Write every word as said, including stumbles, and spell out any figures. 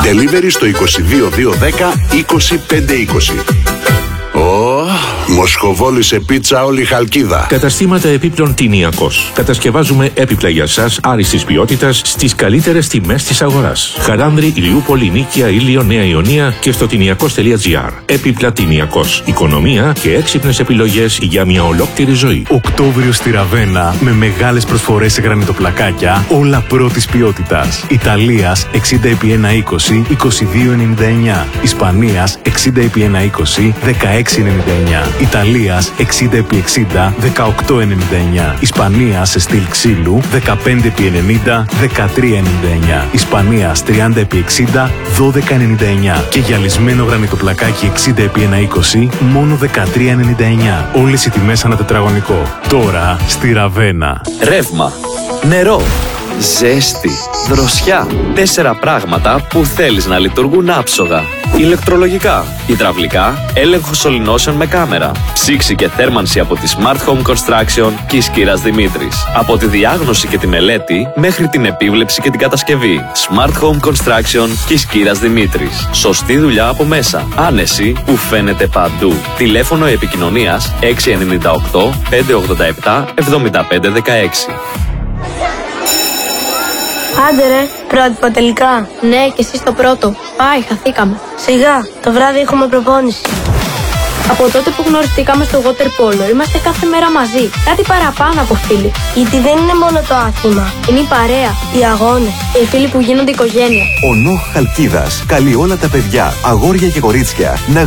Delivery στο είκοσι δύο δύο δέκα είκοσι πέντε είκοσι. Ω, Μοσχοβόλη σε πίτσα όλη η Χαλκίδα. Καταστήματα επίπλων Τηνιακός. Κατασκευάζουμε έπιπλα για σας άριστης ποιότητας στις καλύτερες τιμές της αγοράς. Χαράνδρη, Ηλιούπολη, Νίκαια, Ήλιο, Νέα Ιωνία και στο τηνιακός τελεία τζι άρ. Έπιπλα Τηνιακός. Οικονομία και έξυπνες επιλογές για μια ολόκληρη ζωή. Οκτώβριο στη Ραβένα με μεγάλες προσφορές σε γρανιτοπλακάκια, όλα πρώτης ποιότητας. Ιταλίας εξήντα επί ένα είκοσι, είκοσι δύο ενενήντα εννιά. Ισπανίας εξήντα επί ένα είκοσι, δεκαέξι ενενήντα εννιά. Ιταλίας εξήντα επί εξήντα, δεκαοκτώ ενενήντα εννιά. Ισπανίας σε στυλ ξύλου δεκαπέντε επί ενενήντα, δεκατρία ενενήντα εννιά. Ισπανίας τριάντα επί εξήντα, δώδεκα ενενήντα εννιά. Και γυαλισμένο γρανιτοπλακάκι εξήντα επί ένα είκοσι, μόνο δεκατρία ενενήντα εννιά. Όλες οι τιμές ανά τετραγωνικό. Τώρα στη Ραβένα. Ρεύμα, νερό, ζέστη, δροσιά. Τέσσερα πράγματα που θέλεις να λειτουργούν άψογα. Ηλεκτρολογικά, υδραυλικά, έλεγχος σωληνώσεων με κάμερα. Ψήξη και θέρμανση από τη Smart Home Construction Κησκύρας Δημήτρης. Από τη διάγνωση και τη μελέτη μέχρι την επίβλεψη και την κατασκευή. Smart Home Construction Κησκύρας Δημήτρης. Σωστή δουλειά από μέσα. Άνεση που φαίνεται παντού. Τηλέφωνο επικοινωνίας έξι εννιά οκτώ, πέντε ογδόντα επτά, εβδομήντα πέντε δεκαέξι. Άντε ρε, πρότυπο τελικά. Ναι, και εσύ στο πρώτο. Πάει, χαθήκαμε. Σιγά, το βράδυ έχουμε προπόνηση. Από τότε που γνωριστήκαμε στο water polo, είμαστε κάθε μέρα μαζί. Κάτι παραπάνω από φίλοι. Γιατί δεν είναι μόνο το άθλημα. Είναι η παρέα, οι αγώνες, οι φίλοι που γίνονται οικογένεια. Ο Νοχ Χαλκίδας καλεί όλα τα παιδιά, αγόρια και κορίτσια να